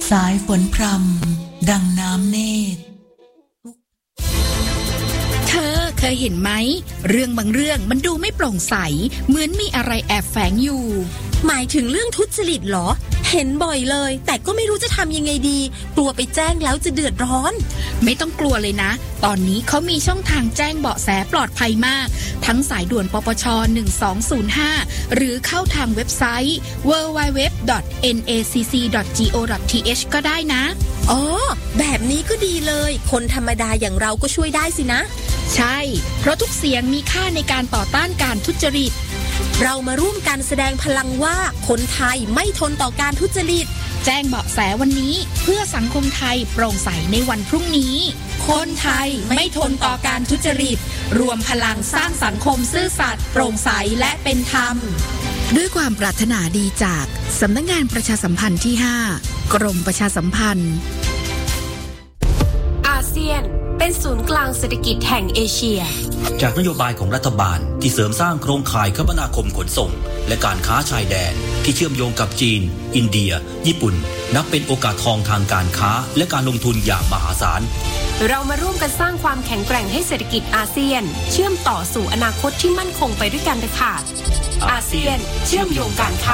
สายฝนพรำดังน้ำเนตรเธอเคยเห็นไหมเรื่องบางเรื่องมันดูไม่โปร่งใสเหมือนมีอะไรแอบแฝงอยู่หมายถึงเรื่องทุจริตเหรอเห็นบ่อยเลยแต่ก็ไม่รู้จะทำยังไงดีกลัวไปแจ้งแล้วจะเดือดร้อนไม่ต้องกลัวเลยนะตอนนี้เขามีช่องทางแจ้งเบาะแสปลอดภัยมากทั้งสายด่วนปปช1205หรือเข้าทางเว็บไซต์ www.nacc.go.th ก็ได้นะอ๋อแบบนี้ก็ดีเลยคนธรรมดาอย่างเราก็ช่วยได้สินะใช่เพราะทุกเสียงมีค่าในการต่อต้านการทุจริตเรามาร่วมกันแสดงพลังว่าคนไทยไม่ทนต่อการทุจริตแจ้งเบาะแสวันนี้เพื่อสังคมไทยโปร่งใสในวันพรุ่งนี้คนไทยไม่ทนต่อการทุจริตรวมพลังสร้างสังคมซื่อสัตย์โปร่งใสและเป็นธรรมด้วยความปรารถนาดีจากสำนักงานประชาสัมพันธ์ที่ 5 กรมประชาสัมพันธ์อาเซียนเป็นศูนย์กลางเศรษฐกิจแห่งเอเชียจากนโยบายของรัฐบาลที่เสริมสร้างโครงข่ายคมนาคมขนส่งและการค้าชายแดนที่เชื่อมโยงกับจีนอินเดียญี่ปุ่นนับเป็นโอกาสทองทางการค้าและการลงทุนอย่างมหาศาลเรามาร่วมกันสร้างความแข็งแกร่งให้เศรษฐกิจอาเซียนเชื่อมต่อสู่อนาคตที่มั่นคงไปด้วยกันเลยค่ะอาเซียนเชื่อมโยงการค้า